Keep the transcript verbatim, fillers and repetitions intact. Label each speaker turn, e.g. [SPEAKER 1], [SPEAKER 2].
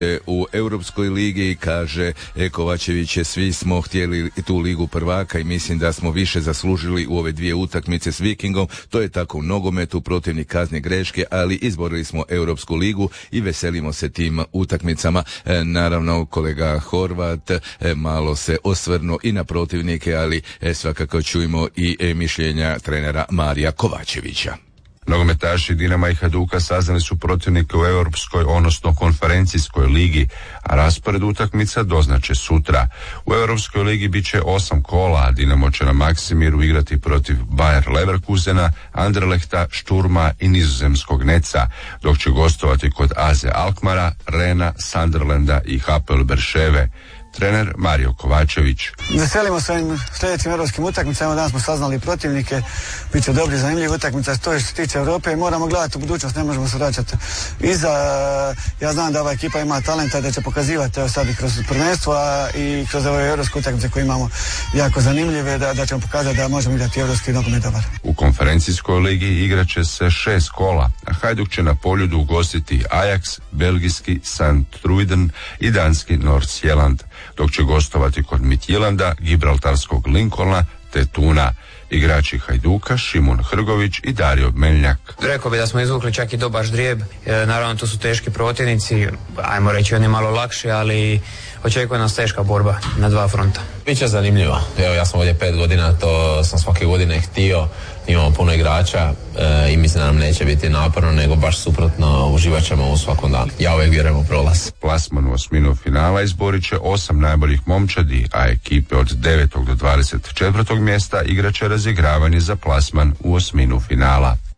[SPEAKER 1] U Europskoj ligi, kaže Kovačević, svi smo htjeli tu ligu prvaka i mislim da smo više zaslužili u ove dvije utakmice s Vikingom. To je tako u nogometu, protivnik kazne greške, ali izborili smo Europsku ligu i veselimo se tim utakmicama. E, naravno, kolega Horvat e, malo se osvrnuo i na protivnike, ali e, svakako čujemo i e, mišljenja trenera Marija Kovačevića.
[SPEAKER 2] Nogometaši Dinama i Hajduka saznali su protivnike u Europskoj, odnosno konferencijskoj ligi, a raspored utakmica doznače sutra. U Europskoj ligi bit će osam kola, a Dinamo će na Maksimiru igrati protiv Bayer Leverkusena, Anderlechta, Šturma i nizozemskog Neca, dok će gostovati kod A Z Alkmara, Rena, Sunderlanda i H P L Berševe. Trener Mario Kovačević.
[SPEAKER 3] Veselimo se ovim sljedećim europskim utakmicama, danas smo saznali protivnike, bit će dobri, zanimljivi utakmica, to je što se tiče Europe i moramo gledati u budućnost, ne možemo se vraćati iza. Ja znam da ova ekipa ima talenta da će pokazivati evo sad i kroz prvenstvo i kroz ove europske utakmice koje imamo jako zanimljive, da, da ćemo pokazati da možemo igrati europski nogomet dobar.
[SPEAKER 2] U konferencijskoj ligi igraće se šest kola, a Hajduk će na Poljudu ugostiti Ajax, belgijski Sant Truiden i danski Nordsjælland, dok će gostovati kod Midtjylanda, gibraltarskog Lincolna te Tuna. Igrači Hajduka Šimun Hrgović i Dario Meljnjak.
[SPEAKER 4] Rekao bi da smo izvukli čak i dobar ždrijeb. E, naravno to su teški protivnici, ajmo reći oni malo lakši, ali očekuje nas teška borba na dva fronta.
[SPEAKER 5] Biće zanimljivo. Evo, ja sam ovdje pet godina, to sam svake godine htio. Imamo puno igrača e, i mislim da nam neće biti naporno, nego baš suprotno, uživat ćemo u svakom danu. Ja uvijek vjerujem u prolaz.
[SPEAKER 2] Plasman u osminu finala izborit će osam najboljih momčadi, a ekipe od devetog do dvadeset četvrtog mjesta igraće razigravanje za plasman u osminu finala.